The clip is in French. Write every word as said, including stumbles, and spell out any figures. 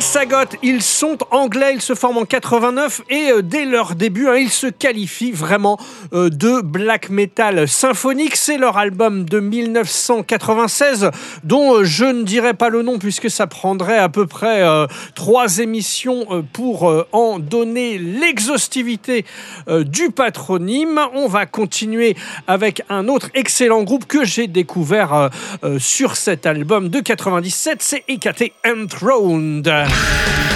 Sagot, ils sont anglais, ils se forment en quatre-vingt-neuf et euh, dès leur début, hein, ils se qualifient vraiment euh, de black metal symphonique. C'est leur album de dix-neuf cent quatre-vingt-seize dont euh, je ne dirai pas le nom puisque ça prendrait à peu près euh, trois émissions euh, pour euh, en donner l'exhaustivité euh, du patronyme. On va continuer avec un autre excellent groupe que j'ai découvert euh, euh, sur cet album de quatre-vingt-dix-sept, c'est Hécaté Enthroned.